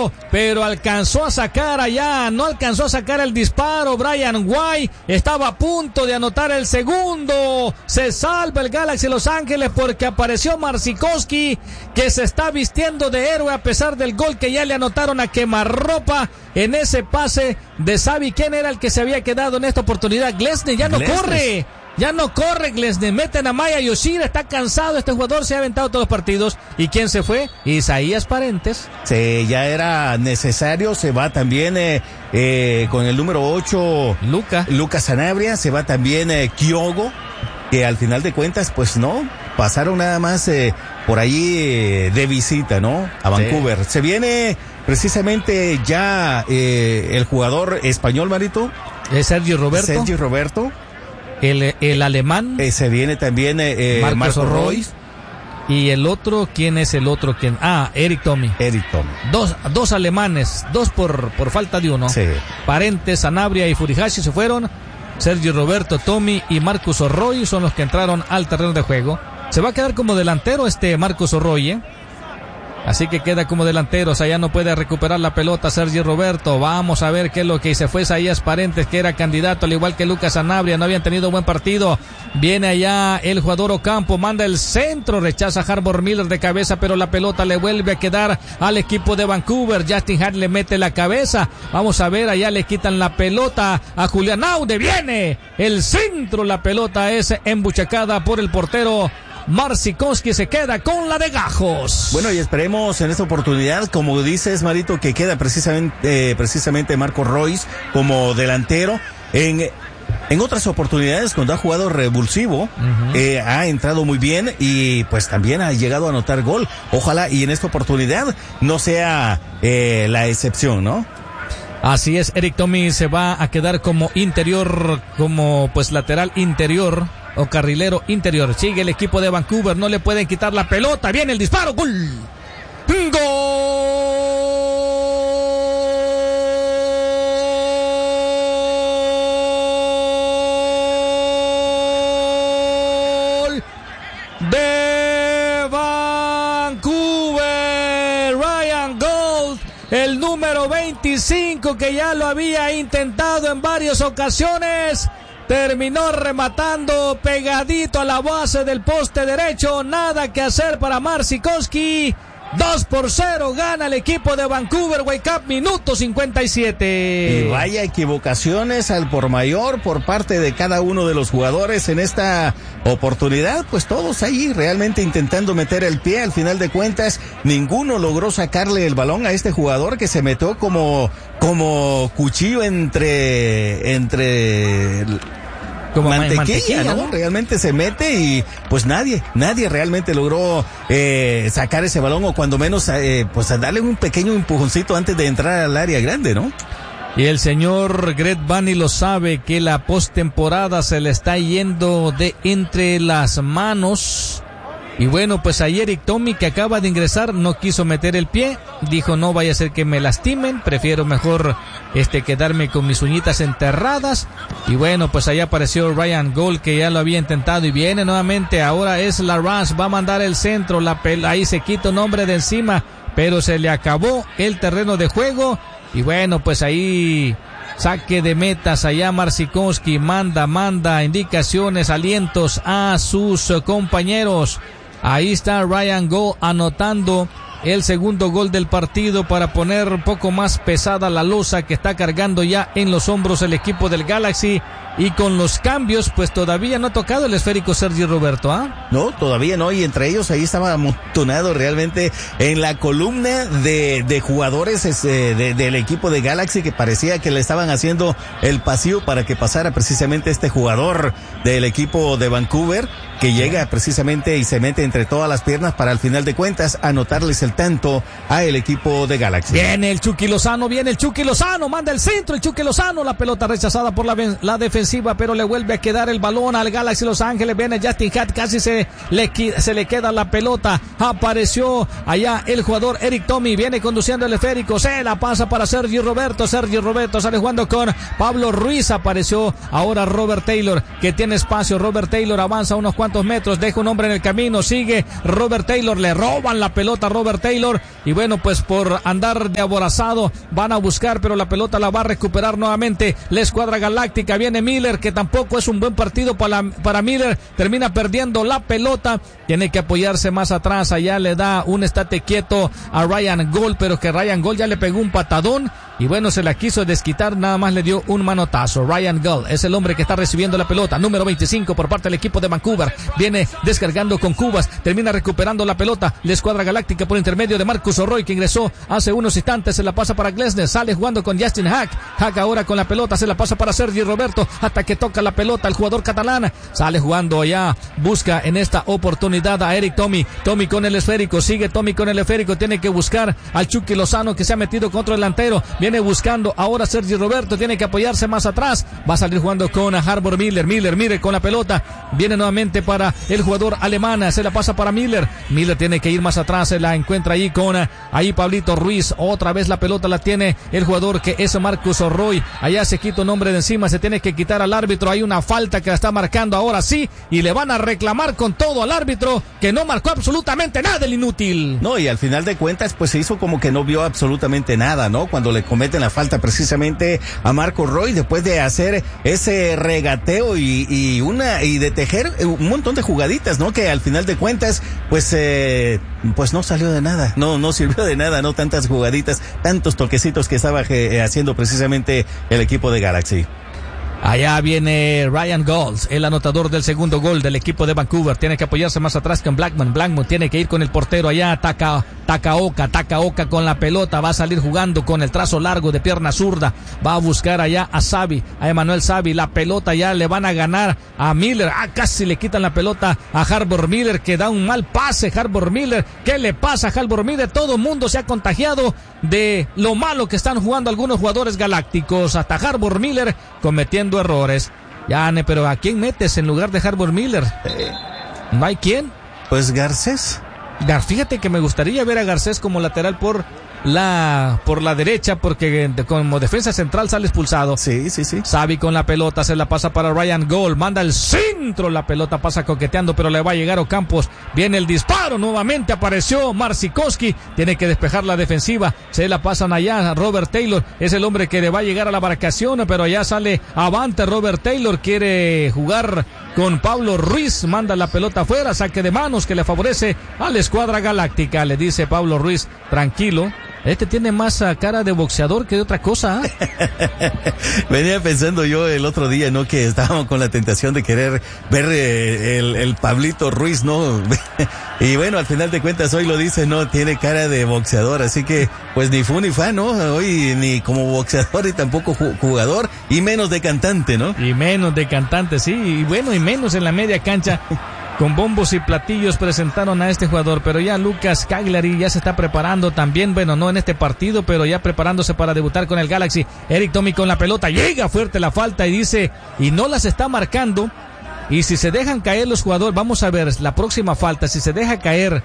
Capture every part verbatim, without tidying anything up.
centro, pero alcanzó a sacar allá, no alcanzó a sacar el disparo. Brian White estaba a punto de anotar el segundo. Se salva el Galaxy Los Ángeles porque apareció Marcinkowski, que se está vistiendo de héroe a pesar del gol que ya le anotaron a quemarropa en ese pase de Xavi. ¿Quién era el que se había quedado en esta oportunidad? Glesnes, ya no Glesnes. corre. Ya no corre Glesnes, meten a Maya Yoshida, está cansado este jugador, se ha aventado todos los partidos. ¿Y quién se fue? Isaías Parentes. Sí, ya era necesario, se va también eh, eh, con el número ocho, Luca. Lucas Sanabria, se va también eh, Kyogo, que al final de cuentas, pues no, pasaron nada más eh, por ahí eh, de visita, ¿no? A Vancouver. Sí. Se viene precisamente ya eh, el jugador español, Marito. Es Sergio Roberto. Sergio Roberto. El, el alemán. Eh, se viene también eh, Marcos Marco Royce. Y el otro, ¿quién es el otro? ¿Quién? Ah, Eric Tommy. Eric Tommy. Dos, dos alemanes, dos por, por falta de uno. Sí. Parentes, Sanabria y Furihashi se fueron. Sergio Roberto, Tommy y Marcus Orroy son los que entraron al terreno de juego. Se va a quedar como delantero este Marcus Orroy, ¿eh? Así que queda como delantero, o sea, ya no puede recuperar la pelota Sergio Roberto. Vamos a ver qué es lo que se fue Isaías Parentes, que era candidato, al igual que Lucas Sanabria, no habían tenido buen partido. Viene allá el jugador Ocampo, manda el centro, rechaza Harbour Miller de cabeza, pero la pelota le vuelve a quedar al equipo de Vancouver. Justin Hart le mete la cabeza. Vamos a ver, allá le quitan la pelota a Julián Aude. Viene el centro, la pelota es embuchacada por el portero Marcinkowski, se queda con la de Gajos. Bueno, y esperemos en esta oportunidad, como dices, Marito, que queda precisamente, eh, precisamente Marco Royce como delantero. En, en otras oportunidades, cuando ha jugado revulsivo, uh-huh. eh, ha entrado muy bien y pues también ha llegado a anotar gol. Ojalá y en esta oportunidad no sea eh, la excepción, ¿no? Así es, Eric Tommy se va a quedar como interior, como pues lateral interior o carrilero interior. Sigue el equipo de Vancouver, no le pueden quitar la pelota. Viene el disparo, gol. Gol de Vancouver. Ryan Gauld, el número veinticinco, que ya lo había intentado en varias ocasiones, terminó rematando pegadito a la base del poste derecho. Nada que hacer para Marcinkowski. dos por cero gana el equipo de Vancouver Whitecaps, minuto cincuenta y siete. Y vaya equivocaciones al por mayor por parte de cada uno de los jugadores en esta oportunidad, pues todos ahí realmente intentando meter el pie. Al final de cuentas, ninguno logró sacarle el balón a este jugador, que se metió como, como cuchillo entre, entre como mantequilla, mantequilla, ¿no? ¿no? Realmente se mete y pues nadie, nadie realmente logró eh, sacar ese balón, o cuando menos eh, pues darle un pequeño empujoncito antes de entrar al área grande, ¿no? Y el señor Greg Vanney lo sabe, que la postemporada se le está yendo de entre las manos. Y bueno, pues ayer Eric Tommy, que acaba de ingresar, no quiso meter el pie. Dijo, no vaya a ser que me lastimen, prefiero mejor este quedarme con mis uñitas enterradas. Y bueno, pues ahí apareció Ryan Gauld, que ya lo había intentado, y viene nuevamente. Ahora es Larraz, va a mandar el centro, la pel- ahí se quita un hombre de encima, pero se le acabó el terreno de juego. Y bueno, pues ahí saque de metas allá. Marcinkowski manda, manda indicaciones, alientos a sus compañeros. Ahí está Ryan Gauld anotando el segundo gol del partido para poner un poco más pesada la losa que está cargando ya en los hombros el equipo del Galaxy. Y con los cambios, pues todavía no ha tocado el esférico Sergio Roberto, ¿ah? ¿eh? No, todavía no, y entre ellos ahí estaba amontonado realmente en la columna de, de jugadores este, de, del equipo de Galaxy, que parecía que le estaban haciendo el pasillo para que pasara precisamente este jugador del equipo de Vancouver, que llega precisamente y se mete entre todas las piernas para al final de cuentas anotarles el tanto a el equipo de Galaxy. Viene el Chucky Lozano, viene el Chucky Lozano, manda el centro el Chucky Lozano, la pelota rechazada por la, la defensiva, pero le vuelve a quedar el balón al Galaxy Los Ángeles. Viene Justin Hart, casi se le, se le queda la pelota. Apareció allá el jugador Eric Tommy, viene conduciendo el esférico, se la pasa para Sergio Roberto. Sergio Roberto sale jugando con Pablo Ruiz. Apareció ahora Robert Taylor, que tiene espacio. Robert Taylor avanza unos cuantos metros, deja un hombre en el camino, sigue Robert Taylor, le roban la pelota a Robert Robert Taylor. Y bueno, pues por andar de aborazado van a buscar, pero la pelota la va a recuperar nuevamente la escuadra galáctica. Viene Miller, que tampoco es un buen partido para, para Miller. Termina perdiendo la pelota. Tiene que apoyarse más atrás. Allá le da un estate quieto a Ryan Gold, pero que Ryan Gold ya le pegó un patadón. Y bueno, se la quiso desquitar, nada más le dio un manotazo. Ryan Gold es el hombre que está recibiendo la pelota, número veinticinco por parte del equipo de Vancouver. Viene descargando con Cubas, termina recuperando la pelota. La escuadra galáctica por intermedio de Marcus Roy, que ingresó hace unos instantes. Se la pasa para Glesner, sale jugando con Justin Hack. Hack ahora con la pelota, se la pasa para Sergi Roberto, hasta que toca la pelota el jugador catalán. Sale jugando allá, busca en esta oportunidad a Eric Tommy. Tommy con el esférico, sigue Tommy con el esférico, tiene que buscar al Chucky Lozano, que se ha metido contra el delantero. Viene buscando ahora Sergi Roberto, tiene que apoyarse más atrás, va a salir jugando con Harbor Miller, Miller, Miller con la pelota, viene nuevamente para el jugador alemán, se la pasa para Miller, Miller tiene que ir más atrás, se la encuentra ahí con ahí Pablito Ruiz, otra vez la pelota la tiene el jugador que es Marcus Roy, allá se quita un hombre de encima, se tiene que quitar al árbitro, hay una falta que la está marcando ahora sí, y le van a reclamar con todo al árbitro, que no marcó absolutamente nada el inútil. No, y al final de cuentas pues se hizo como que no vio absolutamente nada, ¿no? Cuando le cometen la falta precisamente a Marco Roy, después de hacer ese regateo y, y una y de tejer un montón de jugaditas, ¿no? Que al final de cuentas pues eh, pues no salió de nada, no no sirvió de nada, no tantas jugaditas, tantos toquecitos que estaba eh, haciendo precisamente el equipo de Galaxy. Allá viene Ryan Gold, el anotador del segundo gol del equipo de Vancouver. Tiene que apoyarse más atrás con Blackman. Blackman tiene que ir con el portero allá. Taka, Takaoka, Takaoka con la pelota. Va a salir jugando con el trazo largo de pierna zurda. Va a buscar allá a Xavi, a Emmanuel Xavi. La pelota ya le van a ganar a Miller. Ah, casi le quitan la pelota a Harbor Miller, que da un mal pase. Harbor Miller, ¿qué le pasa a Harbor Miller? Todo el mundo se ha contagiado de lo malo que están jugando algunos jugadores galácticos. Hasta Harbor Miller cometiendo errores. Ya, pero ¿a quién metes en lugar de Harbor Miller? Eh, ¿No hay quién? Pues Garcés. Gar, fíjate que me gustaría ver a Garcés como lateral por la por la derecha, porque de, como defensa central sale expulsado. Sí, sí, sí. Xavi con la pelota, se la pasa para Ryan Gold, manda el centro, la pelota pasa coqueteando, pero le va a llegar Ocampos. Viene el disparo, nuevamente apareció Marsikowski, tiene que despejar la defensiva, se la pasan allá. Robert Taylor es el hombre que le va a llegar a la marcación, pero allá sale avante Robert Taylor, quiere jugar con Pablo Ruiz, manda la pelota afuera, saque de manos que le favorece a la escuadra galáctica. Le dice Pablo Ruiz, tranquilo, este tiene más cara de boxeador que de otra cosa. ¿eh? Venía pensando yo el otro día, ¿no? Que estábamos con la tentación de querer ver eh, el, el Pablito Ruiz, ¿no? Y bueno, al final de cuentas hoy lo dice, no, tiene cara de boxeador, así que pues ni fu ni fa, ¿no? Hoy ni como boxeador y tampoco jugador, y menos de cantante, ¿no? Y menos de cantante, sí, y bueno, y menos en la media cancha. Con bombos y platillos presentaron a este jugador, pero ya Lucas Cagliari ya se está preparando también, bueno, no en este partido, pero ya preparándose para debutar con el Galaxy. Eric Tommy con la pelota, llega fuerte la falta y dice, y no las está marcando, y si se dejan caer los jugadores, vamos a ver la próxima falta, si se deja caer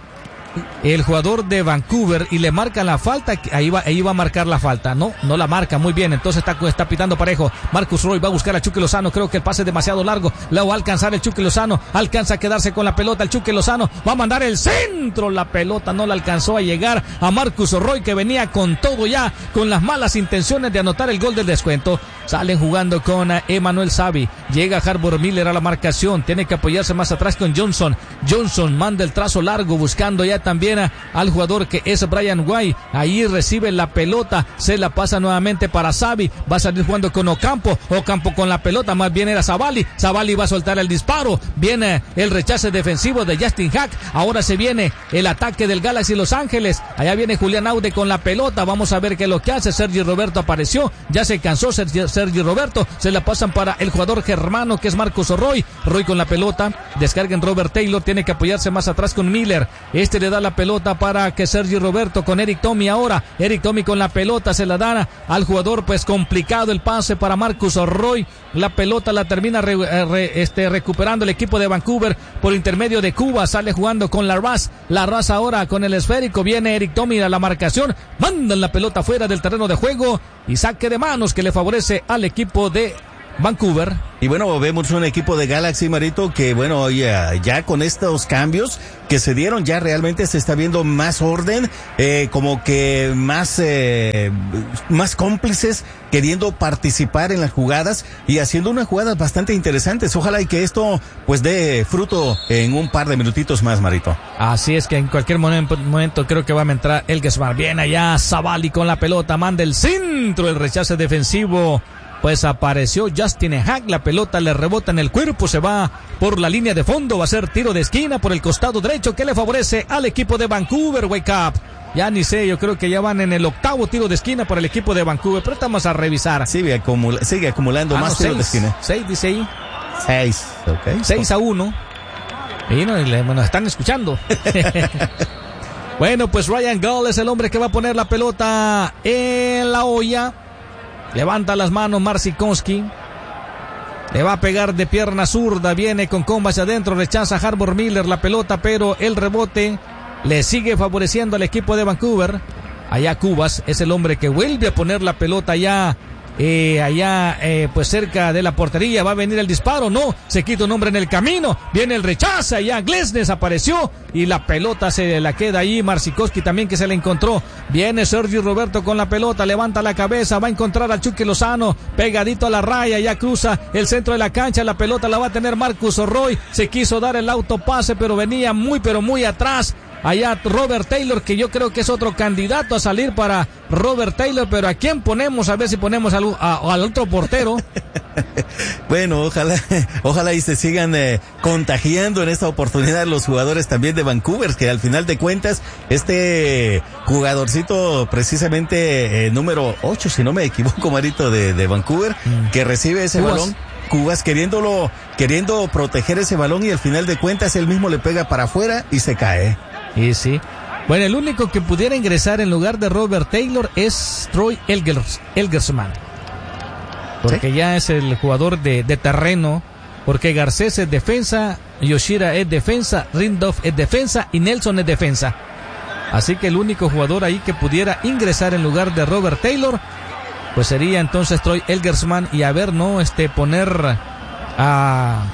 el jugador de Vancouver y le marca la falta, ahí va, ahí va a marcar la falta, no, no la marca, muy bien, entonces está, está pitando parejo. Marcus Roy va a buscar a Chucky Lozano, creo que el pase es demasiado largo, la va a alcanzar el Chucky Lozano, alcanza a quedarse con la pelota, el Chucky Lozano va a mandar el centro, la pelota no la alcanzó a llegar a Marcus Roy, que venía con todo ya, con las malas intenciones de anotar el gol del descuento. Salen jugando con Emmanuel Xavi, llega Harbor Miller a la marcación, tiene que apoyarse más atrás con Johnson, Johnson manda el trazo largo buscando ya también a, al jugador que es Brian White, ahí recibe la pelota, se la pasa nuevamente para Xavi, va a salir jugando con Ocampo, Ocampo con la pelota, más bien era Zavali, Zavali va a soltar el disparo, viene el rechace defensivo de Justin Hack, ahora se viene el ataque del Galaxy Los Ángeles, allá viene Julián Aude con la pelota, vamos a ver qué es lo que hace. Sergi Roberto apareció, ya se cansó Sergi, Sergi Roberto, se la pasan para el jugador germano que es Marcus Roy, Roy con la pelota, descarga en Robert Taylor, tiene que apoyarse más atrás con Miller, este le da la pelota para que Sergi Roberto con Eric Tommy ahora, Eric Tommy con la pelota, se la da al jugador, pues complicado el pase para Marcus Roy, la pelota la termina re, re, este, recuperando el equipo de Vancouver por intermedio de Cuba, sale jugando con Larraz, Larraz ahora con el esférico, viene Eric Tommy a la marcación, mandan la pelota fuera del terreno de juego y saque de manos que le favorece al equipo de Vancouver. Y bueno, vemos un equipo de Galaxy, Marito, que bueno, ya, ya con estos cambios que se dieron, ya realmente se está viendo más orden, eh, como que más, eh, más cómplices queriendo participar en las jugadas y haciendo unas jugadas bastante interesantes. Ojalá y que esto pues dé fruto en un par de minutitos más, Marito. Así es que en cualquier momento, momento creo que va a entrar el Gesmar. Bien allá, Zabali con la pelota, manda el centro, el rechace defensivo. Pues apareció Justin Hack, la pelota le rebota en el cuerpo, se va por la línea de fondo, va a ser tiro de esquina por el costado derecho que le favorece al equipo de Vancouver. Wake up. Ya ni sé, yo creo que ya van en el octavo tiro de esquina para el equipo de Vancouver, pero estamos a revisar. Sigue, acumula, sigue acumulando ah, más no, tiros de esquina. Seis, dice ahí. Seis, ok. Seis a uno. Y no, nos están escuchando. Bueno, pues Ryan Gull es el hombre que va a poner la pelota en la olla. Levanta las manos Marcinkonski. Le va a pegar de pierna zurda. Viene con comba hacia adentro. Rechaza Harbor Miller la pelota, pero el rebote le sigue favoreciendo al equipo de Vancouver. Allá Cubas es el hombre que vuelve a poner la pelota allá. Eh, allá eh, pues cerca de la portería. Va a venir el disparo, no, se quita un hombre en el camino, viene el rechazo, allá Glesnes apareció y la pelota se la queda ahí. Marcinkonski también que se le encontró. Viene Sergio Roberto con la pelota, levanta la cabeza, va a encontrar a Chucky Lozano pegadito a la raya, ya cruza el centro de la cancha, la pelota la va a tener Marcus Roy, se quiso dar el autopase pero venía muy pero muy atrás. Allá Robert Taylor, que yo creo que es otro candidato a salir para Robert Taylor, pero ¿a quién ponemos? A ver si ponemos al, a, al otro portero. Bueno, ojalá, ojalá y se sigan eh, contagiando en esta oportunidad los jugadores también de Vancouver, que al final de cuentas, este jugadorcito precisamente eh, número ocho, si no me equivoco, Marito, de, de Vancouver, mm. que recibe ese Cubas. balón. Cubas queriéndolo, queriendo proteger ese balón y al final de cuentas él mismo le pega para afuera y se cae. Y sí. Bueno, el único que pudiera ingresar en lugar de Robert Taylor es Troy Elgers, Elgersman. Porque ¿sí? ya es el jugador de, de terreno. Porque Garcés es defensa, Yoshida es defensa, Rindolph es defensa y Nelson es defensa. Así que el único jugador ahí que pudiera ingresar en lugar de Robert Taylor, pues sería entonces Troy Elgersman. Y a ver, no, este, poner a...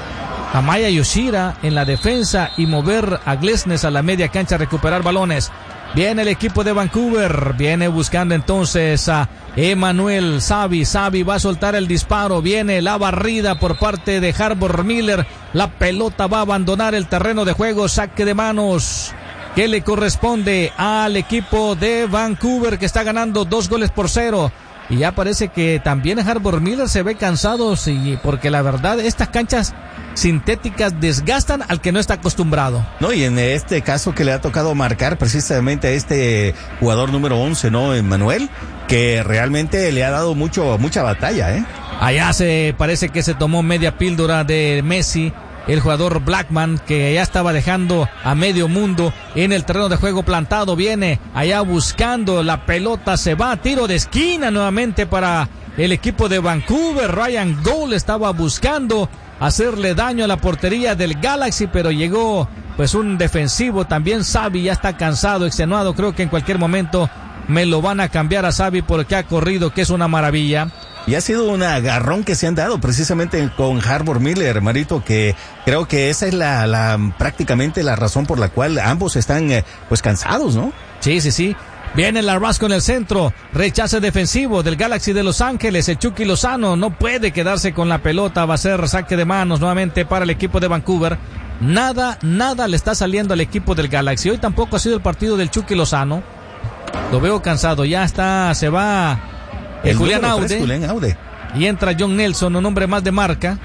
a Maya Yoshida en la defensa y mover a Glesnes a la media cancha a recuperar balones. Viene el equipo de Vancouver, viene buscando entonces a Emmanuel Savi. Savi va a soltar el disparo, viene la barrida por parte de Harbor Miller. La pelota va a abandonar el terreno de juego, saque de manos que le corresponde al equipo de Vancouver, que está ganando dos goles por cero. Y ya parece que también Harbor Miller se ve cansado, sí, porque la verdad estas canchas sintéticas desgastan al que no está acostumbrado. No, y en este caso que le ha tocado marcar precisamente a este jugador número once, ¿no? Emmanuel, que realmente le ha dado mucho, mucha batalla, ¿eh? Allá se parece que se tomó media píldora de Messi, el jugador Blackman, que ya estaba dejando a medio mundo en el terreno de juego plantado. Viene allá buscando la pelota, se va a tiro de esquina nuevamente para el equipo de Vancouver. Ryan Gull estaba buscando hacerle daño a la portería del Galaxy, pero llegó pues un defensivo también. Savi ya está cansado, extenuado, creo que en cualquier momento me lo van a cambiar a Savi porque ha corrido, que es una maravilla. Y ha sido un agarrón que se han dado precisamente con Harbor Miller, Marito, que creo que esa es la, la prácticamente la razón por la cual ambos están eh, pues cansados, ¿no? Sí, sí, sí. Viene Larrasco en el centro, rechace defensivo del Galaxy de Los Ángeles. El Chucky Lozano no puede quedarse con la pelota, va a ser saque de manos nuevamente para el equipo de Vancouver. Nada, nada le está saliendo al equipo del Galaxy. Hoy tampoco ha sido el partido del Chucky Lozano. Lo veo cansado, ya está, se va el, el Julián Aude, tres, Julián Aude. Y entra John Nelson, un hombre más de marca.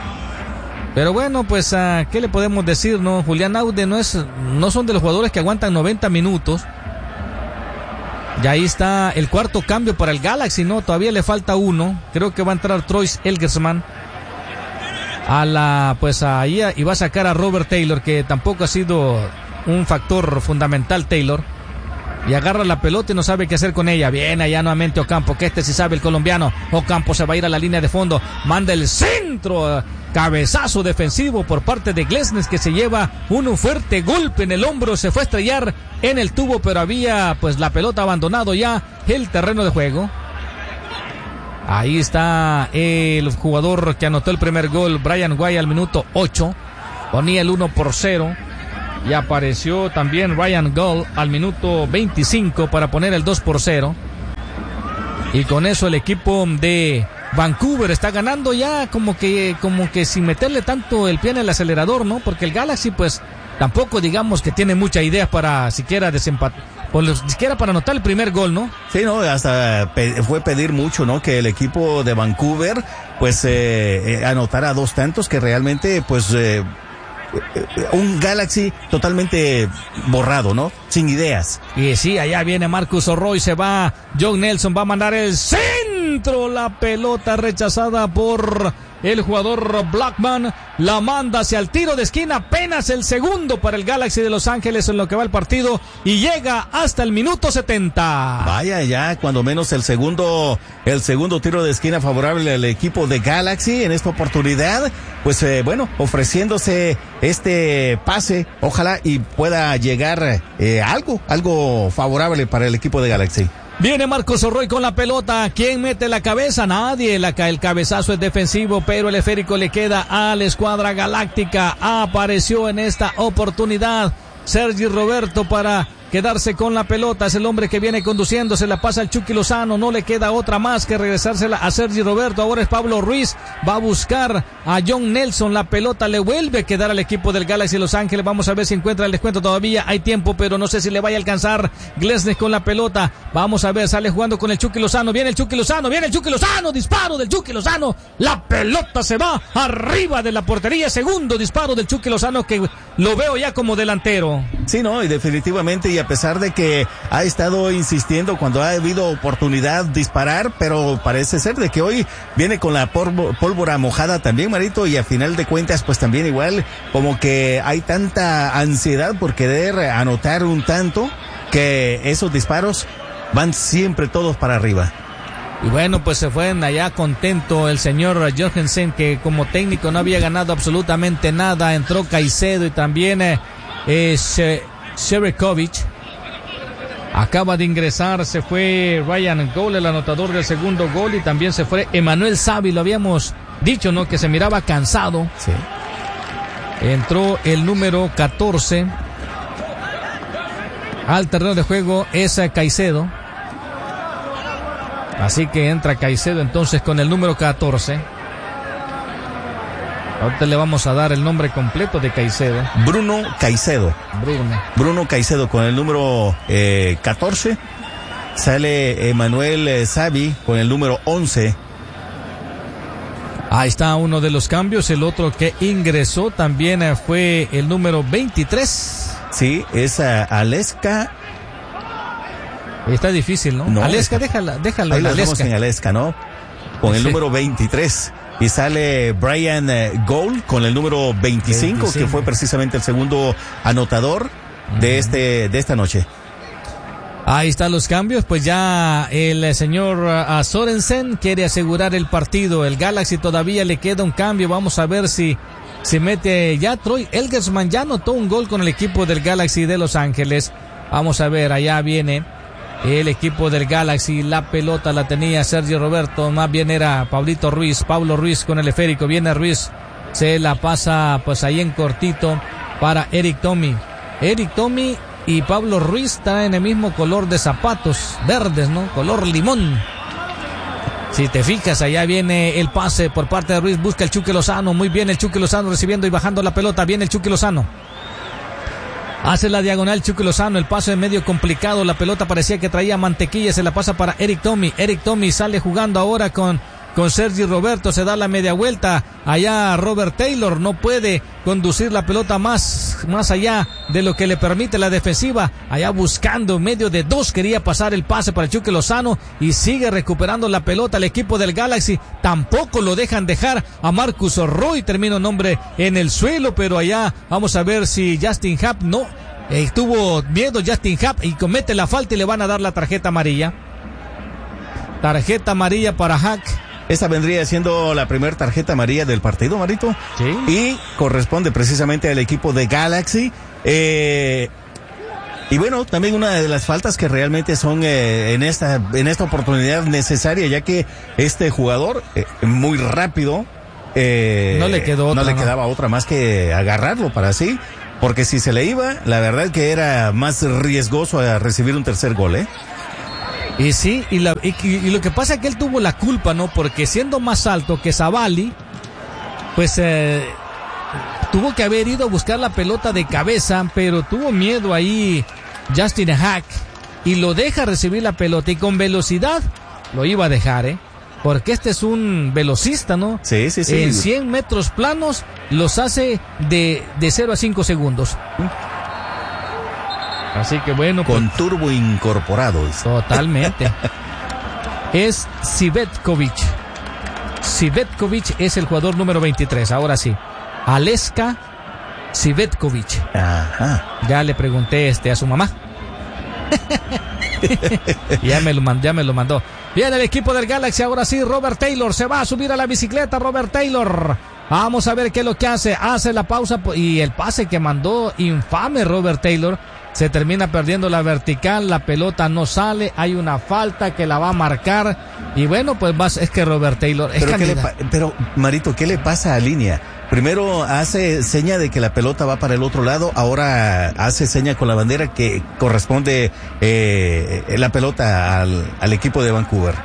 Pero bueno, pues, uh, ¿qué le podemos decir, no? Julián Aude no es, no son de los jugadores que aguantan noventa minutos. Y ahí está el cuarto cambio para el Galaxy, ¿no? Todavía le falta uno. Creo que va a entrar Troy Elgersman a la, pues ahí, y va a sacar a Robert Taylor, que tampoco ha sido un factor fundamental Taylor. Y agarra la pelota y no sabe qué hacer con ella. Viene allá nuevamente Ocampo, que este sí sabe el colombiano. Ocampo se va a ir a la línea de fondo. Manda el centro. Cabezazo defensivo por parte de Glesnes, que se lleva un fuerte golpe en el hombro. Se fue a estrellar en el tubo, pero había pues la pelota abandonado ya el terreno de juego. Ahí está el jugador que anotó el primer gol, Brian White, al minuto ocho. Ponía el uno por cero. Y apareció también Ryan Gull al minuto veinticinco para poner el dos por cero. Y con eso el equipo de Vancouver está ganando ya como que, como que sin meterle tanto el pie en el acelerador, ¿no? Porque el Galaxy pues tampoco digamos que tiene mucha idea para siquiera desempatar, pues siquiera para anotar el primer gol, ¿no? Sí, no, hasta pe- fue pedir mucho, ¿no? Que el equipo de Vancouver pues eh, eh, anotara dos tantos que realmente pues... Eh, un Galaxy totalmente borrado, ¿no? Sin ideas. Y sí, allá viene Marcus Orroy, se va John Nelson, va a mandar el centro, la pelota rechazada por el jugador Blackman, la manda hacia el tiro de esquina, apenas el segundo para el Galaxy de Los Ángeles en lo que va el partido y llega hasta el minuto setenta. Vaya, ya cuando menos el segundo, el segundo tiro de esquina favorable al equipo de Galaxy en esta oportunidad, pues eh, bueno, ofreciéndose este pase, ojalá y pueda llegar eh, algo, algo favorable para el equipo de Galaxy. Viene Marcos Orroy con la pelota. ¿Quién mete la cabeza? Nadie. La, el cabezazo es defensivo, pero el esférico le queda a la escuadra galáctica. Apareció en esta oportunidad Sergi Roberto para quedarse con la pelota. Es el hombre que viene conduciendo. Se la pasa al Chucky Lozano. No le queda otra más que regresársela a Sergi Roberto. Ahora es Pablo Ruiz. Va a buscar a John Nelson. La pelota le vuelve a quedar al equipo del Galaxy Los Ángeles. Vamos a ver si encuentra el descuento todavía. Hay tiempo, pero no sé si le vaya a alcanzar. Glesnes con la pelota. Vamos a ver. Sale jugando con el Chucky Lozano. Viene el Chucky Lozano. Viene el Chucky Lozano. Disparo del Chucky Lozano. La pelota se va arriba de la portería. Segundo disparo del Chucky Lozano que lo veo ya como delantero. Sí, no, y definitivamente, y a pesar de que ha estado insistiendo cuando ha habido oportunidad disparar, pero parece ser de que hoy viene con la polvo, pólvora mojada también, Marito, y a final de cuentas pues también igual como que hay tanta ansiedad por querer anotar un tanto que esos disparos van siempre todos para arriba. Y bueno, pues se fue allá contento el señor Jorgensen, que como técnico no había ganado absolutamente nada. Entró Caicedo y también eh, eh, Sherekovic. Acaba de ingresar, se fue Ryan Gull, el anotador del segundo gol, y también se fue Emmanuel Savi. Lo habíamos dicho, ¿no? Que se miraba cansado. Sí. Entró el número catorce al terreno de juego, es Caicedo. Así que entra Caicedo entonces con el número catorce. Ahorita le vamos a dar el nombre completo de Caicedo. Bruno Caicedo. Bruno. Bruno Caicedo con el número eh, catorce. Sale Emmanuel eh, Savi con el número once. Ahí está uno de los cambios. El otro que ingresó también eh, fue el número veintitrés. Sí, es uh, Aleska. Está difícil, ¿no? no Aleska, déjala, déjala. Ahí lo dejamos en Aleska, ¿no? Con el sí. número veintitrés. Y sale Brian eh, Gull con el número veinticinco, veinticinco, que fue precisamente el segundo anotador uh-huh. de este de esta noche. Ahí están los cambios, pues ya el señor uh, Sorensen quiere asegurar el partido. El Galaxy todavía le queda un cambio. Vamos a ver si se mete ya Troy Elgersman. Ya anotó un gol con el equipo del Galaxy de Los Ángeles. Vamos a ver, allá viene el equipo del Galaxy. La pelota la tenía Sergio Roberto, más bien era Pablito Ruiz, Pablo Ruiz con el esférico. Viene Ruiz, se la pasa pues ahí en cortito para Eric Tommy. Eric Tommy y Pablo Ruiz están en el mismo color de zapatos, verdes, ¿no? Color limón. Si te fijas, allá viene el pase por parte de Ruiz, busca el Chucky Lozano. Muy bien el Chucky Lozano recibiendo y bajando la pelota. Viene el Chucky Lozano. Hace la diagonal Chucky Lozano, el paso es medio complicado, la pelota parecía que traía mantequilla, se la pasa para Eric Tommy. Eric Tommy sale jugando ahora con, con Sergi Roberto, se da la media vuelta. Allá Robert Taylor no puede conducir la pelota más, más allá de lo que le permite la defensiva. Allá buscando en medio de dos, quería pasar el pase para el Chucky Lozano y sigue recuperando la pelota el equipo del Galaxy. Tampoco lo dejan dejar a Marcus Roy, termina un hombre en el suelo, pero allá vamos a ver si Justin Happ no eh, tuvo miedo Justin Happ y comete la falta y le van a dar la tarjeta amarilla. Tarjeta amarilla para Hack. Esta vendría siendo la primera tarjeta amarilla del partido, Marito. Sí. Y corresponde precisamente al equipo de Galaxy. Eh, Y bueno, también una de las faltas que realmente son eh, en esta en esta oportunidad necesaria, ya que este jugador eh, muy rápido eh, no le quedó otra, no le ¿no? quedaba otra más que agarrarlo para sí, porque si se le iba, la verdad que era más riesgoso a recibir un tercer gol, ¿eh? Y sí, y, la, y, y lo que pasa es que él tuvo la culpa, ¿no? Porque siendo más alto que Zavalli, pues eh, tuvo que haber ido a buscar la pelota de cabeza, pero tuvo miedo ahí Justin Hack y lo deja recibir la pelota y con velocidad lo iba a dejar, ¿eh? Porque este es un velocista, ¿no? Sí, sí, sí. En cien metros planos los hace de, de cero a cinco segundos. Así que bueno. Con pues, turbo incorporado. Totalmente. Es Cvetkovic. Cvetkovic es el jugador número veintitrés. Ahora sí. Aleska Cvetkovic. Ajá. Ya le pregunté este a su mamá. ya, me lo mandó, ya me lo mandó. Bien, el equipo del Galaxy. Ahora sí, Robert Taylor se va a subir a la bicicleta. Robert Taylor. Vamos a ver qué es lo que hace. Hace la pausa y el pase que mandó infame Robert Taylor. Se termina perdiendo la vertical, la pelota no sale, hay una falta que la va a marcar y bueno, pues más es que Robert Taylor es pero, ¿qué le pa- pero Marito, ¿qué le pasa a Línea? Primero hace seña de que la pelota va para el otro lado, ahora hace seña con la bandera que corresponde eh, la pelota al, al equipo de Vancouver.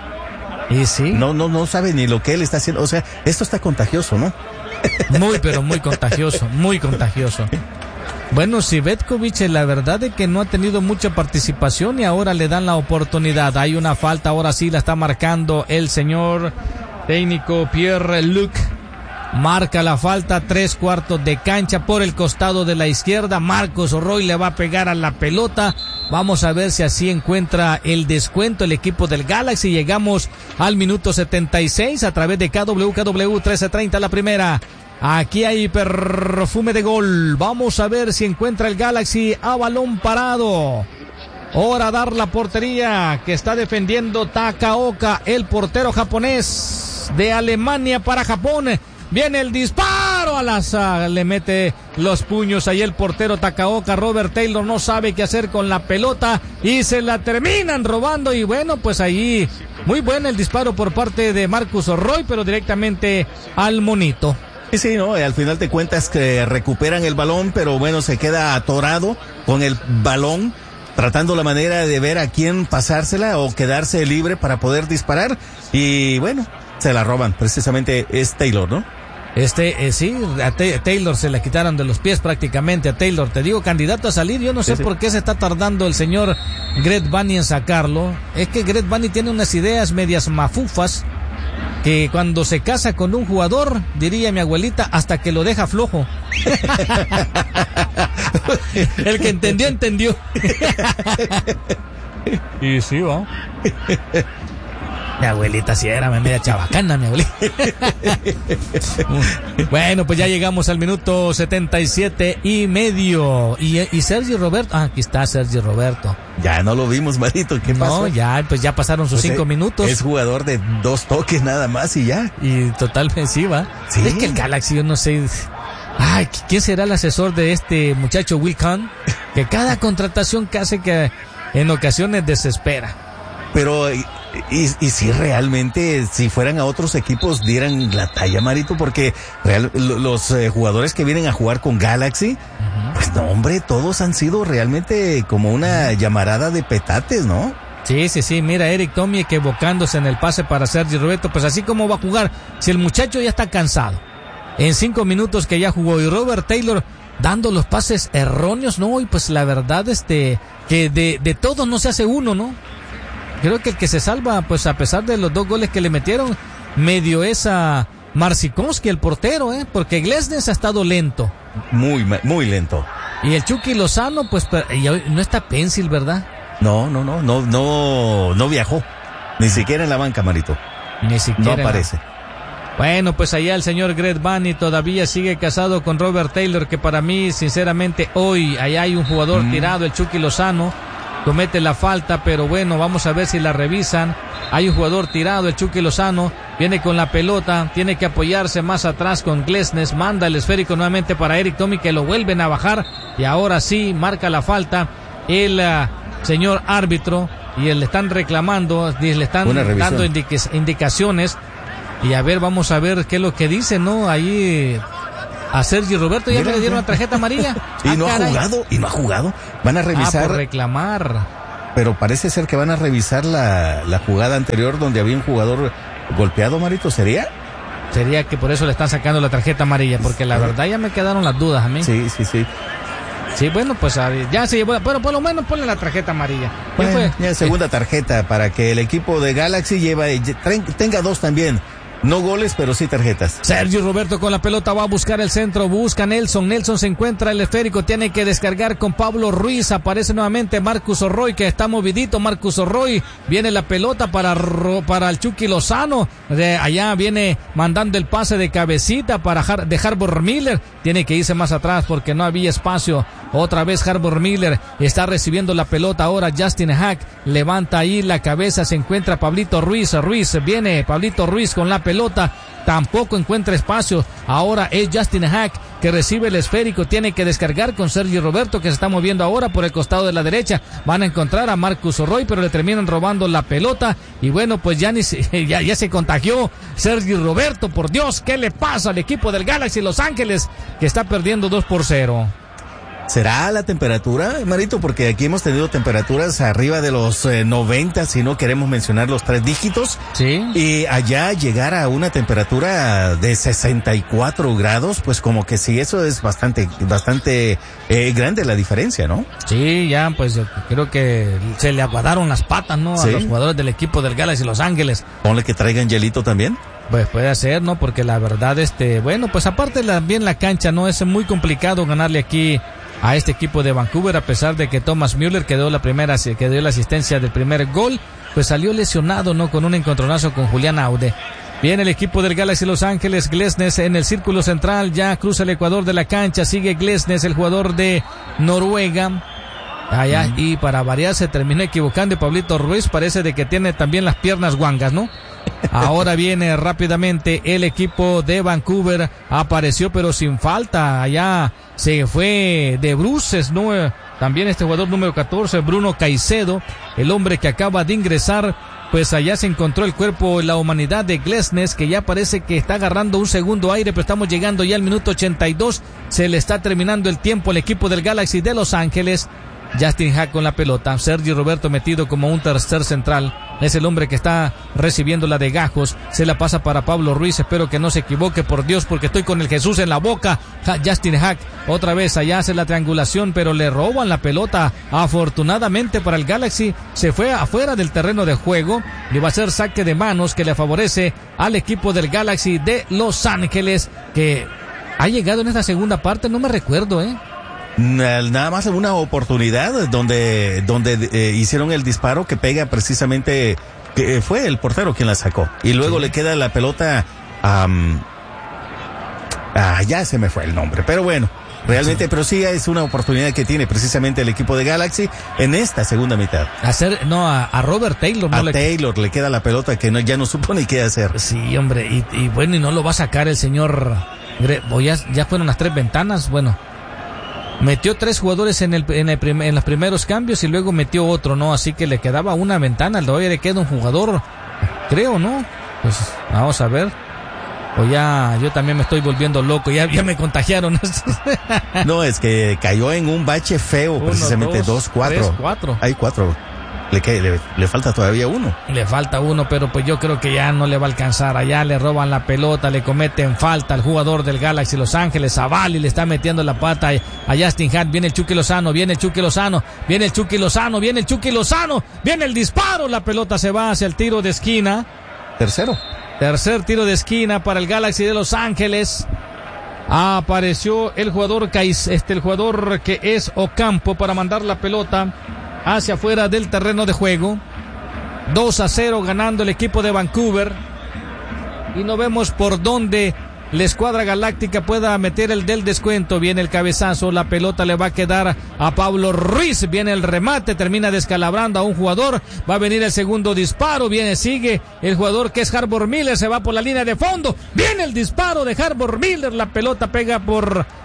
Y sí. No, no, no sabe ni lo que él está haciendo, o sea, esto está contagioso, ¿no? Muy, pero muy contagioso, muy contagioso. Bueno, Cvetkovic, la verdad es que no ha tenido mucha participación y ahora le dan la oportunidad. Hay una falta, ahora sí la está marcando el señor técnico Pierre-Luc. Marca la falta, tres cuartos de cancha por el costado de la izquierda. Marcos Roy le va a pegar a la pelota. Vamos a ver si así encuentra el descuento el equipo del Galaxy. Llegamos al minuto setenta y seis a través de K W K W trece treinta la primera. Aquí hay perfume de gol. Vamos a ver si encuentra el Galaxy a balón parado. Hora a dar la portería que está defendiendo Takaoka, el portero japonés de Alemania para Japón. Viene el disparo a la saga, le mete los puños ahí el portero Takaoka. Robert Taylor no sabe qué hacer con la pelota y se la terminan robando. Y bueno, pues ahí muy bueno el disparo por parte de Marcus Roy, pero directamente al monito. Sí, sí, no, al final de cuentas que recuperan el balón, pero bueno, se queda atorado con el balón, tratando la manera de ver a quién pasársela o quedarse libre para poder disparar. Y bueno, se la roban, precisamente es Taylor, ¿no? Este, eh, sí, a T- Taylor se la quitaron de los pies prácticamente a Taylor. Te digo, candidato a salir, yo no sé sí, sí. por qué se está tardando el señor Greg Vanney en sacarlo. Es que Greg Vanney tiene unas ideas medias mafufas, que cuando se casa con un jugador, diría mi abuelita, hasta que lo deja flojo. El que entendió, entendió. Y sí, va. Mi abuelita sí era media chabacana, mi abuelita. Bueno, pues ya llegamos al minuto setenta y siete y medio. Y, y Sergio Roberto, ah, aquí está Sergio Roberto. Ya no lo vimos, Marito, ¿qué pasó? No, ya, pues ya pasaron sus Pues cinco es, minutos. Es jugador de dos toques nada más y ya. Y totalmente sí, va. Sí. Es que el Galaxy, yo no sé. Ay, ¿quién será el asesor de este muchacho Will Kahn? Que cada contratación que hace que en ocasiones desespera. Pero, y, y, y si realmente, si fueran a otros equipos, dieran la talla, Marito, porque real, los eh, jugadores que vienen a jugar con Galaxy, uh-huh. pues no, hombre, todos han sido realmente como una llamarada de petates, ¿no? Sí, sí, sí, mira, Eric Tommy equivocándose en el pase para Sergio Roberto, pues así como va a jugar, si el muchacho ya está cansado, en cinco minutos que ya jugó, y Robert Taylor dando los pases erróneos, ¿no? Y pues la verdad, este, que de, de todos no se hace uno, ¿no? Creo que el que se salva, pues a pesar de los dos goles que le metieron, medio es a Marcinkowski, el portero, ¿eh? Porque Glesnes ha estado lento. Muy, muy lento. Y el Chucky Lozano, pues, no está Pencil, ¿verdad? No, no, no, no, no, no viajó. Ni siquiera en la banca, Marito. Ni siquiera. No aparece. La... Bueno, pues allá el señor Greg Vanney todavía sigue casado con Robert Taylor, que para mí, sinceramente, hoy allá hay un jugador mm. tirado, el Chucky Lozano. Comete la falta, pero bueno, vamos a ver si la revisan. Hay un jugador tirado, el Chucky Lozano, viene con la pelota, tiene que apoyarse más atrás con Glesnes, manda el esférico nuevamente para Eric Tommy, que lo vuelven a bajar, y ahora sí, marca la falta el uh, señor árbitro y le están reclamando, le están dando indica- indicaciones y a ver, vamos a ver qué es lo que dice, ¿no? Ahí a Sergi Roberto ya Mira, le dieron una tarjeta amarilla. y ah, no caray. ha jugado, y no ha jugado. Van a revisar. Ah, por reclamar. Pero parece ser que van a revisar la, la jugada anterior donde había un jugador golpeado, Marito, ¿sería? Sería que por eso le están sacando la tarjeta amarilla, porque la verdad ya me quedaron las dudas a mí. Sí, sí, sí. Sí, bueno, pues ya se llevó, pero por lo menos ponle la tarjeta amarilla. Bueno, fue? Ya segunda tarjeta para que el equipo de Galaxy lleve, tenga dos también. No goles, pero sí tarjetas. Sergio Roberto con la pelota va a buscar el centro, busca Nelson, Nelson se encuentra el esférico, tiene que descargar con Pablo Ruiz, aparece nuevamente Marcus Orroy que está movidito, Marcus Orroy, viene la pelota para, para el Chucky Lozano, de allá viene mandando el pase de cabecita para Har, de Harbor Miller, tiene que irse más atrás porque no había espacio, otra vez Harbor Miller está recibiendo la pelota ahora, Justin Hack levanta ahí la cabeza, se encuentra Pablito Ruiz, Ruiz viene Pablito Ruiz con la pelota. pelota, tampoco encuentra espacio, ahora es Justin Hack que recibe el esférico, tiene que descargar con Sergio Roberto que se está moviendo ahora por el costado de la derecha, van a encontrar a Marcus Orroy pero le terminan robando la pelota y bueno pues ya, ni se, ya, ya se contagió Sergio Roberto, por Dios, ¿qué le pasa al equipo del Galaxy Los Ángeles que está perdiendo dos por cero? ¿Será la temperatura, Marito? Porque aquí hemos tenido temperaturas arriba de los eh, noventa, si no queremos mencionar los tres dígitos. Sí. Y allá llegar a una temperatura de sesenta y cuatro grados, pues como que sí, eso es bastante, bastante eh, grande la diferencia, ¿no? Sí, ya, pues creo que se le aguadaron las patas, ¿no? A ¿Sí? los jugadores del equipo del Galaxy Los Ángeles. Ponle que traigan hielito también. Pues puede ser, ¿no? Porque la verdad, este, bueno, pues aparte también la cancha, ¿no? Es muy complicado ganarle aquí a este equipo de Vancouver, a pesar de que Thomas Müller quedó la primera, que dio la asistencia del primer gol, pues salió lesionado, ¿no? Con un encontronazo con Julián Aude. Viene el equipo del Galaxy Los Ángeles, Glesnes en el círculo central, ya cruza el ecuador de la cancha, sigue Glesnes, el jugador de Noruega. Allá, mm. y para variar se terminó equivocando y Pablito Ruiz parece de que tiene también las piernas guangas, ¿no? Ahora viene rápidamente el equipo de Vancouver, apareció pero sin falta, allá se fue de bruces, ¿no? También este jugador número catorce, Bruno Caicedo, el hombre que acaba de ingresar, pues allá se encontró el cuerpo en la humanidad de Glesnes, que ya parece que está agarrando un segundo aire, pero estamos llegando ya al minuto ochenta y dos, se le está terminando el tiempo al equipo del Galaxy de Los Ángeles. Justin Hack con la pelota, Sergio Roberto metido como un tercer central, es el hombre que está recibiendo la de Gajos, se la pasa para Pablo Ruiz, espero que no se equivoque, por Dios, porque estoy con el Jesús en la boca. Justin Hack otra vez allá hace la triangulación, pero le roban la pelota, afortunadamente para el Galaxy, se fue afuera del terreno de juego, y va a ser saque de manos que le favorece al equipo del Galaxy de Los Ángeles, que ha llegado en esta segunda parte, no me recuerdo, eh nada más una oportunidad donde donde eh, hicieron el disparo que pega precisamente, que fue el portero quien la sacó y luego sí. Le queda la pelota um, ah ya se me fue el nombre, pero bueno, realmente, sí. Pero sí es una oportunidad que tiene precisamente el equipo de Galaxy en esta segunda mitad. Hacer, no, a, a Robert Taylor. No a le... Taylor le queda la pelota que no, ya no supo ni qué hacer. Sí, hombre, y, y bueno, y no lo va a sacar el señor, ya, ya fueron las tres ventanas, bueno. Metió tres jugadores en el, en el prim, en los primeros cambios y luego metió otro, ¿no? Así que le quedaba una ventana, todavía le queda un jugador, creo, ¿no? Pues vamos a ver. O ya, yo también me estoy volviendo loco, ya, ya me contagiaron. No, es que cayó en un bache feo, uno, precisamente, dos, dos cuatro. Tres, cuatro. Hay cuatro. Le, le, le falta todavía uno. Le falta uno, pero pues yo creo que ya no le va a alcanzar. Allá le roban la pelota, le cometen falta al jugador del Galaxy Los Ángeles, a Bali le está metiendo la pata a Justin Hack. Viene el Chucky Lozano, viene el Chucky Lozano, viene el Chucky Lozano, viene el Chucky Lozano, viene el disparo, la pelota se va hacia el tiro de esquina. Tercero. Tercer tiro de esquina para el Galaxy de Los Ángeles. Apareció el jugador este el jugador que es Ocampo para mandar la pelota hacia afuera del terreno de juego. dos a cero ganando el equipo de Vancouver. Y no vemos por dónde la escuadra galáctica pueda meter el del descuento. Viene el cabezazo, la pelota le va a quedar a Pablo Ruiz. Viene el remate, termina descalabrando a un jugador. Va a venir el segundo disparo. Viene, sigue el jugador que es Harbor Miller. Se va por la línea de fondo. Viene el disparo de Harbor Miller. La pelota pega por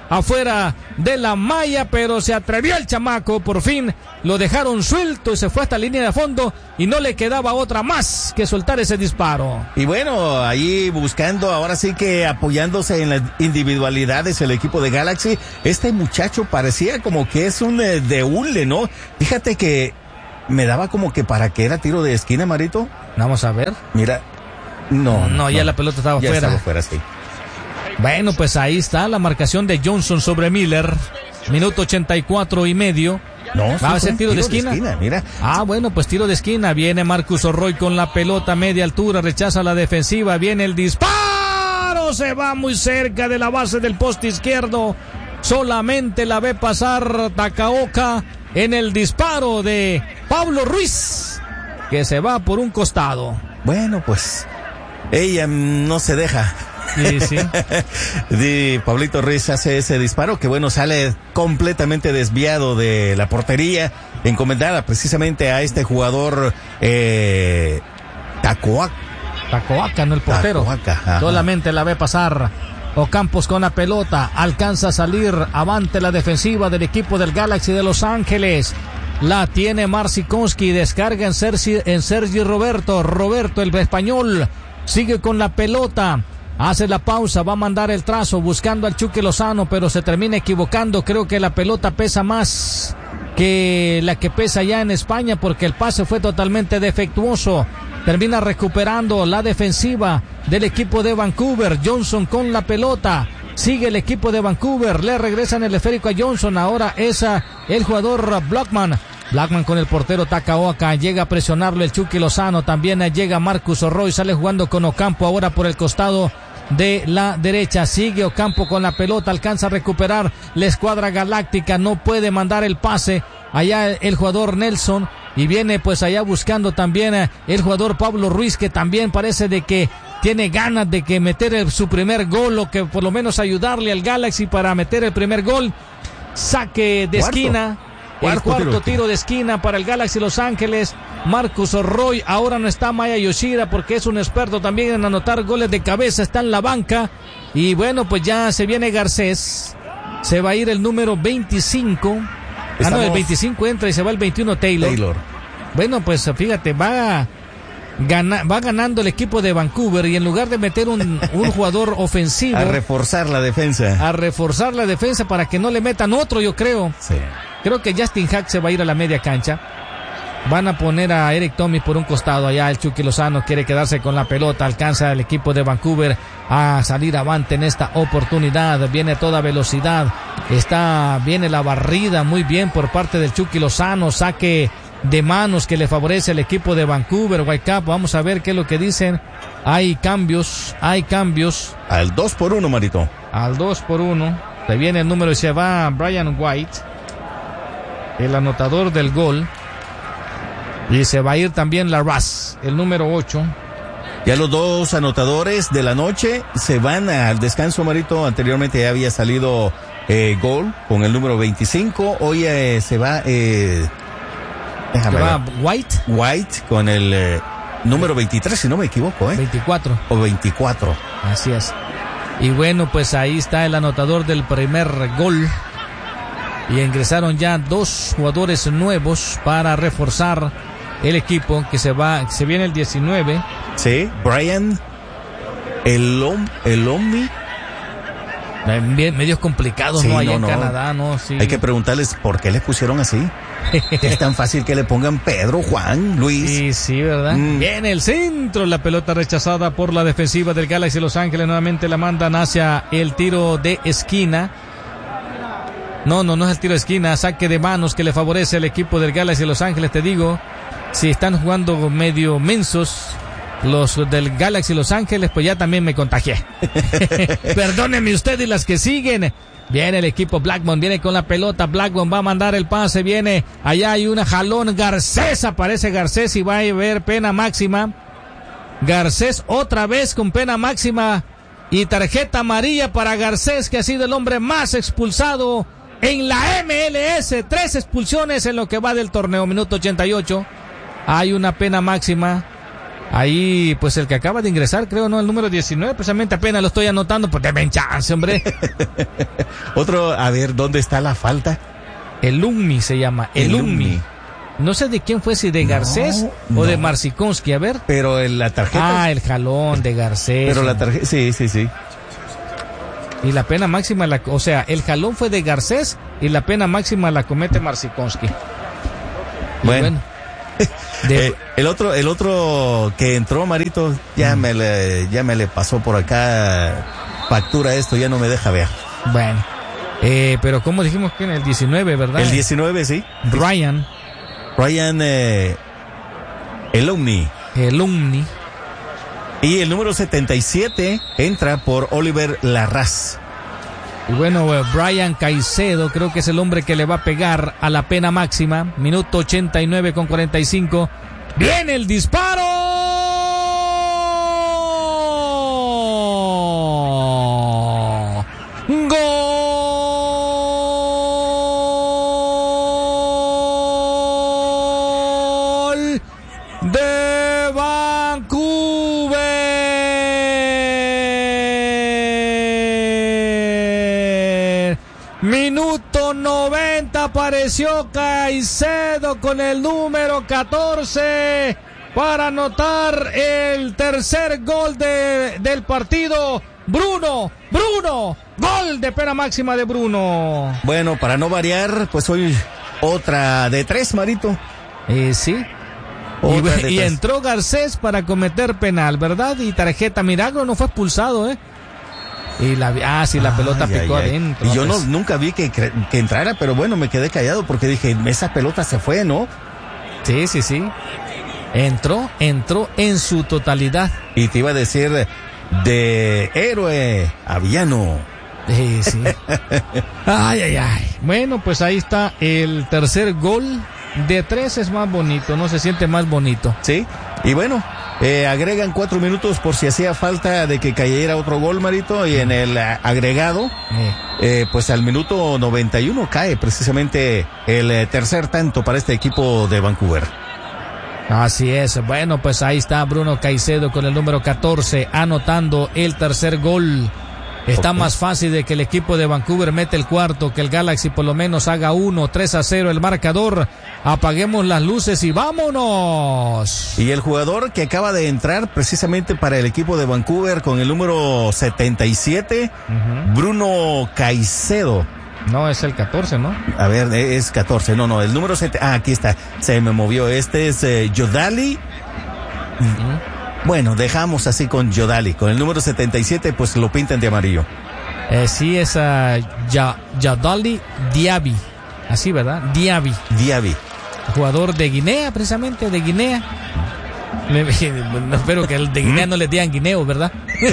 afuera de la malla, pero se atrevió el chamaco, por fin lo dejaron suelto y se fue hasta la línea de fondo y no le quedaba otra más que soltar ese disparo. Y bueno, ahí buscando, ahora sí que apoyándose en las individualidades el equipo de Galaxy, este muchacho parecía como que es un eh, de hule, ¿no? Fíjate que me daba como que para que era tiro de esquina, Marito. Vamos a ver. Mira, no. No, no ya la pelota estaba ya fuera. estaba fuera, sí. Bueno, pues ahí está la marcación de Johnson sobre Miller. Minuto ochenta y cuatro y medio. No, ¿Va a ser tiro, tiro de, esquina? de esquina? Mira. Ah, bueno, pues tiro de esquina. Viene Marcus Orroy con la pelota a media altura, rechaza la defensiva, viene el disparo, se va muy cerca de la base del poste izquierdo. Solamente la ve pasar Takaoka en el disparo de Pablo Ruiz, que se va por un costado. Bueno, pues ella no se deja. Sí, sí. Y Pablito Ruiz hace ese disparo que bueno, sale completamente desviado de la portería, encomendada precisamente a este jugador eh, Tacoaca. Tacoaca, no el portero. Tacoaca, solamente la ve pasar. Ocampos con la pelota, alcanza a salir avante la defensiva del equipo del Galaxy de Los Ángeles. La tiene Marcinkowski, descarga en Sergi, en Sergi Roberto. Roberto, el español, sigue con la pelota. Hace la pausa, va a mandar el trazo buscando al Chucky Lozano, pero se termina equivocando. Creo que la pelota pesa más que la que pesa ya en España, porque el pase fue totalmente defectuoso. Termina recuperando la defensiva del equipo de Vancouver. Johnson con la pelota. Sigue el equipo de Vancouver. Le regresan el esférico a Johnson. Ahora es a el jugador Blackman. Blackman con el portero Takaoka. Llega a presionarlo el Chucky Lozano. También llega Marcus Orroy. Sale jugando con Ocampo ahora por el costado de la derecha. Sigue Ocampo con la pelota. Alcanza a recuperar la escuadra galáctica. No puede mandar el pase. Allá el jugador Nelson. Y viene pues allá buscando también el jugador Pablo Ruiz, que también parece de que tiene ganas de que meter el, su primer gol, o que por lo menos ayudarle al Galaxy para meter el primer gol. Saque de cuarto. esquina. Cuarto el cuarto tiro. tiro de esquina para el Galaxy Los Ángeles. Marcus Orroy. Ahora no está Maya Yoshida porque es un experto también en anotar goles de cabeza. Está en la banca. Y bueno, pues ya se viene Garcés. Se va a ir el número veinticinco. Ah, no, el veinticinco entra y se va el veintiuno Taylor. Taylor. Bueno, pues fíjate, va, gana, va ganando el equipo de Vancouver y en lugar de meter un, un jugador ofensivo. A reforzar la defensa. A reforzar la defensa para que no le metan otro, yo creo. Sí. Creo que Justin Hack se va a ir a la media cancha. Van a poner a Eric Tommy por un costado allá. El Chucky Lozano quiere quedarse con la pelota. Alcanza el equipo de Vancouver a salir avante en esta oportunidad. Viene toda velocidad. Está, viene la barrida muy bien por parte del Chucky Lozano. Saque de manos que le favorece al equipo de Vancouver. Whitecap, vamos a ver qué es lo que dicen. Hay cambios, hay cambios. Al dos por uno, Marito. Al dos por uno. Se viene el número y se va Brian White, el anotador del gol. Y se va a ir también Larraz, el número ocho. Ya los dos anotadores de la noche se van al descanso, Marito. Anteriormente ya había salido eh, gol con el número veinticinco. Hoy eh, se va... Eh, déjame se va ver. White. White con el eh, número veintitrés, si no me equivoco. ¿eh? veinticuatro. O veinticuatro. Así es. Y bueno, pues ahí está el anotador del primer gol. Y ingresaron ya dos jugadores nuevos para reforzar el equipo, que se va, se viene el diecinueve. Sí, Brian Elom, Elomi. Medios complicados, sí, ¿no? Allá no, en no. Canadá, ¿no? Sí. Hay que preguntarles por qué les pusieron así. Es tan fácil que le pongan Pedro, Juan, Luis. Sí, sí, ¿verdad? Mm. Viene el centro, la pelota rechazada por la defensiva del Galaxy Los Ángeles. Nuevamente la mandan hacia el tiro de esquina. No, no, no es el tiro de esquina. Saque de manos que le favorece al equipo del Galaxy Los Ángeles, te digo. Si están jugando medio mensos los del Galaxy Los Ángeles, pues ya también me contagié. Perdónenme usted y las que siguen. Viene el equipo Blackmon, viene con la pelota. Blackmon va a mandar el pase, viene. Allá hay una jalón. Garcés, aparece Garcés y va a haber pena máxima. Garcés otra vez con pena máxima y tarjeta amarilla para Garcés, que ha sido el hombre más expulsado en la M L S. Tres expulsiones en lo que va del torneo. Minuto ochenta y ocho. Hay una pena máxima Ahí, pues el que acaba de ingresar, creo, ¿no? El número diecinueve, precisamente apenas lo estoy anotando, pues denme chance, hombre. Otro, a ver, ¿dónde está la falta? El Umni se llama, el, el Umni. Umni. No sé de quién fue, si de Garcés no, o no. de Marcikonski, a ver. Pero en la tarjeta. Ah, el jalón de Garcés. Pero la tarjeta, sí, sí, sí. Y la pena máxima, la, o sea, el jalón fue de Garcés y la pena máxima la comete Marcikonski. Bueno. bueno de... eh, el otro, el otro que entró, Marito, ya mm. me le, ya me le pasó por acá factura esto, ya no me deja ver. Bueno, eh, pero como dijimos que en el diecinueve, ¿verdad? El diecinueve, sí. Ryan. Ryan, eh, el Omni. El Omni. Y el número setenta y siete entra por Oliver Larraz. Y bueno, Brian Caicedo creo que es el hombre que le va a pegar a la pena máxima. Minuto ochenta y nueve con cuarenta y cinco. ¡Viene el disparo! ¡Gol! De Vancouver. Minuto noventa, apareció Caicedo con el número catorce para anotar el tercer gol de, del partido. Bruno, Bruno, gol de pena máxima de Bruno. Bueno, para no variar, pues hoy otra de tres, Marito. Eh, sí. Y, y entró Garcés para cometer penal, ¿verdad? Y tarjeta Milagro, no fue expulsado, ¿eh? Y la, ah, sí, la ay, pelota ay, picó ay. adentro. Y yo no, nunca vi que, que entrara, pero bueno, me quedé callado porque dije, esa pelota se fue, ¿no? Sí, sí, sí. Entró, entró en su totalidad. Y te iba a decir, de héroe a villano. Sí, sí. Ay, ay, ay. Bueno, pues ahí está el tercer gol. De tres es más bonito, no se siente más bonito. Sí, y bueno, eh, agregan cuatro minutos por si hacía falta de que cayera otro gol, Marito, y en el uh, agregado, eh. Eh, pues al minuto noventa y uno cae precisamente el eh, tercer tanto para este equipo de Vancouver. Así es, bueno, pues ahí está Bruno Caicedo con el número catorce anotando el tercer gol. Está okay. más fácil de que el equipo de Vancouver mete el cuarto, que el Galaxy por lo menos haga uno, tres a cero el marcador. Apaguemos las luces y vámonos. Y el jugador que acaba de entrar precisamente para el equipo de Vancouver con el número setenta y siete, uh-huh. Bruno Caicedo. No, es el catorce, ¿no? A ver, es catorce, no, no, el número siete, ah, aquí está, se me movió, este es eh, Yodali. Uh-huh. Bueno, dejamos así con Yodali. Con el número setenta y siete, pues lo pintan de amarillo. Eh, sí, es uh, ya, Yodali Diaby. Así, ¿verdad? Diaby. Diaby. Jugador de Guinea, precisamente, de Guinea. Me, no, espero que el de Guinea no le digan guineo, ¿verdad?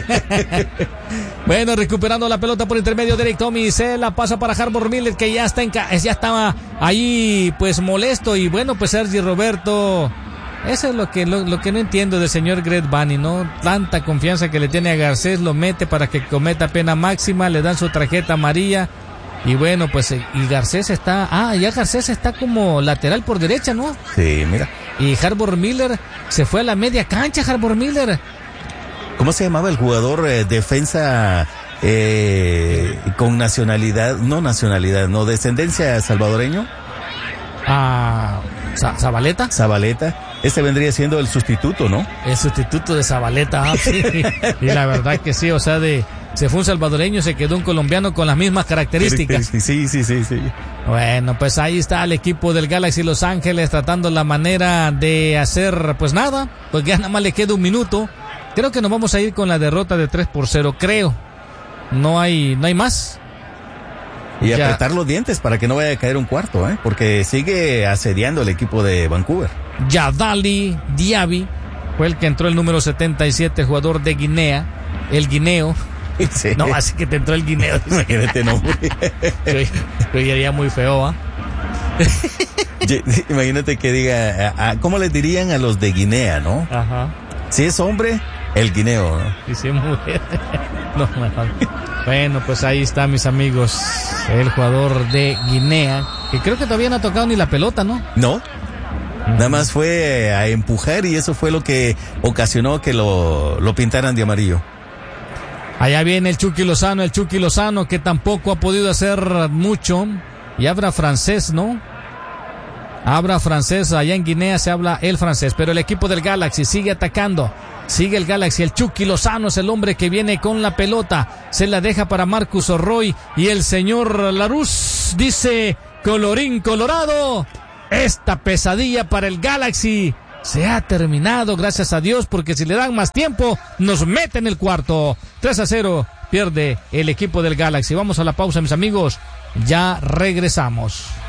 Bueno, recuperando la pelota por intermedio de Eric Tommy, se la pasa para Harbor Miller, que ya está en ca- ya estaba ahí pues molesto. Y bueno, pues Sergi Roberto, eso es lo que lo, lo que no entiendo del señor Greg Vanney, ¿no? Tanta confianza que le tiene a Garcés, lo mete para que cometa pena máxima, le dan su tarjeta amarilla. Y bueno, pues y Garcés está, ah, ya Garcés está como lateral por derecha, ¿no? Sí, mira. Y Harbor Miller se fue a la media cancha, Harbor Miller. ¿Cómo se llamaba el jugador eh, defensa eh, con nacionalidad, no nacionalidad, no descendencia salvadoreño? Ah, Zabaleta. Zabaleta. Este vendría siendo el sustituto, ¿no? El sustituto de Zabaleta, ah, sí. Y la verdad que sí, o sea, de se fue un salvadoreño, se quedó un colombiano con las mismas características. Sí, sí, sí, sí. Bueno, pues ahí está el equipo del Galaxy Los Ángeles tratando la manera de hacer, pues nada, pues ya nada más le queda un minuto. Creo que nos vamos a ir con la derrota de tres por cero, creo. No hay, no hay más. Y ya apretar los dientes para que no vaya a caer un cuarto, ¿eh? Porque sigue asediando el equipo de Vancouver. Yadali Diaby fue el que entró, el número setenta y siete, jugador de Guinea, el guineo. Sí. No, así que te entró el guineo. Imagínate, no. Yo iría muy feo, ¿ah? ¿eh? Imagínate que diga, a, a, ¿cómo le dirían a los de Guinea, no? Ajá. Si es hombre, el guineo, ¿no? Y si es mujer, no, mejor. Bueno, pues ahí está, mis amigos, el jugador de Guinea, que creo que todavía no ha tocado ni la pelota, ¿no? No. Nada más fue a empujar y eso fue lo que ocasionó que lo, lo pintaran de amarillo. Allá viene el Chucky Lozano, el Chucky Lozano que tampoco ha podido hacer mucho. Y habla francés, ¿no? Habla francés, allá en Guinea se habla el francés. Pero el equipo del Galaxy sigue atacando. Sigue el Galaxy, el Chucky Lozano es el hombre que viene con la pelota. Se la deja para Marcus Orroy. Y el señor Larus dice, colorín colorado, esta pesadilla para el Galaxy se ha terminado, gracias a Dios, porque si le dan más tiempo, nos meten el cuarto. tres a cero, pierde el equipo del Galaxy. Vamos a la pausa, mis amigos. Ya regresamos.